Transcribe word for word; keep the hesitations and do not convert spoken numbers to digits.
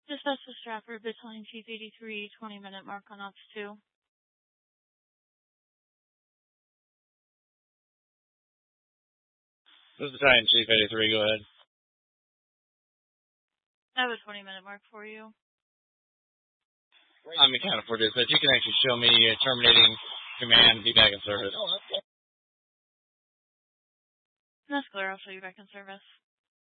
Dispatch to Stratford, Battalion Chief eighty-three, twenty minute mark on Ops two. This is Battalion Chief eighty-three, go ahead. I have a twenty minute mark for you. I'm accounted for this, but you can actually show me uh, terminating command, be back in service. That's clear, I'll show you back in service.